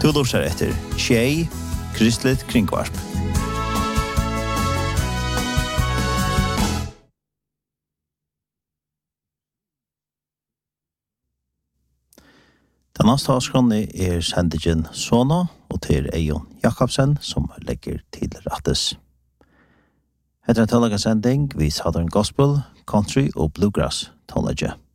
Du lurer etter Tjei, Kristelig Kringvarp. Den neste avskrånne sendingen Sono, og til Eion Jakobsen, som legger til rettes. Etter en tålaga sending, vi Southern Gospel, Country og Bluegrass tålage.